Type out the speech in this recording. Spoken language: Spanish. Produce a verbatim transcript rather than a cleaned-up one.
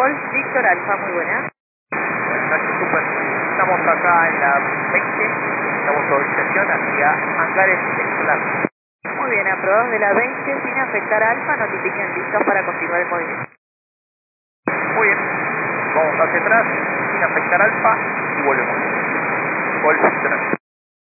Golf Víctor Alfa, muy buena. Buenas noches, super. Estamos acá en la veinte, estamos sobre estación hacia Hangares Escolar. Muy bien, aprobados de la veinte sin afectar a Alfa, notifiquen listos para continuar el movimiento. Muy bien, vamos hacia atrás sin afectar Alfa y volvemos. Golf Víctor Alfa.